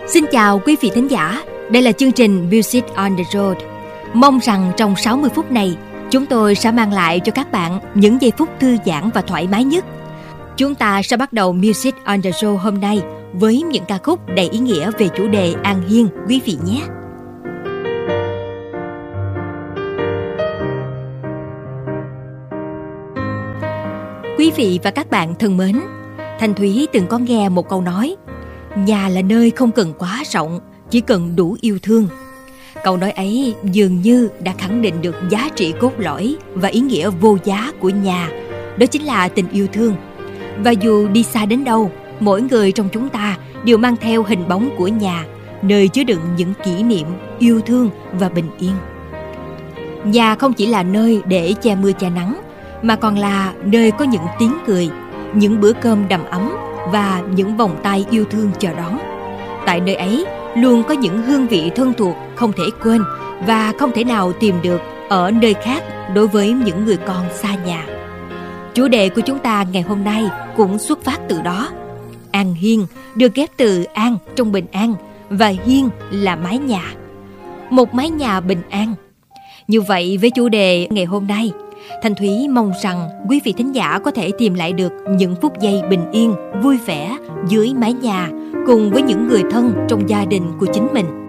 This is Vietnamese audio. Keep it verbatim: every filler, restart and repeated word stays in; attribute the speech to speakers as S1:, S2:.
S1: Xin chào quý vị thính giả, đây là chương trình Music on the Road. Mong rằng trong sáu mươi phút này, chúng tôi sẽ mang lại cho các bạn những giây phút thư giãn và thoải mái nhất. Chúng ta sẽ bắt đầu Music on the Road hôm nay với những ca khúc đầy ý nghĩa về chủ đề an hiên quý vị nhé. Quý vị và các bạn thân mến, Thanh Thúy từng có nghe một câu nói: nhà là nơi không cần quá rộng, chỉ cần đủ yêu thương. Câu nói ấy dường như đã khẳng định được giá trị cốt lõi và ý nghĩa vô giá của nhà, đó chính là tình yêu thương. Và dù đi xa đến đâu, mỗi người trong chúng ta đều mang theo hình bóng của nhà, nơi chứa đựng những kỷ niệm, yêu thương và bình yên. Nhà không chỉ là nơi để che mưa che nắng, mà còn là nơi có những tiếng cười, những bữa cơm đầm ấm và những vòng tay yêu thương chờ đón. Tại nơi ấy luôn có những hương vị thân thuộc không thể quên và không thể nào tìm được ở nơi khác đối với những người con xa nhà. Chủ đề của chúng ta ngày hôm nay cũng xuất phát từ đó. An hiên được ghép từ an trong bình an và hiên là mái nhà. Một mái nhà bình an. Như vậy với chủ đề ngày hôm nay, Thanh Thúy mong rằng quý vị thính giả có thể tìm lại được những phút giây bình yên, vui vẻ dưới mái nhà cùng với những người thân trong gia đình của chính mình.